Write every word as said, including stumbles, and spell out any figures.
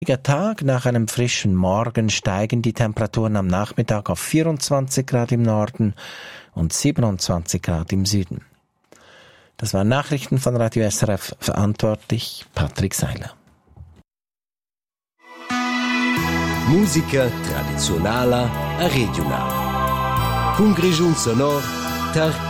Tag nach einem frischen Morgen steigen die Temperaturen am Nachmittag auf vierundzwanzig Grad im Norden und siebenundzwanzig Grad im Süden. Das waren Nachrichten von Radio S R F, verantwortlich Patrick Seiler. Musica tradizionala e regionale. Con Grigiun Sonor, Tar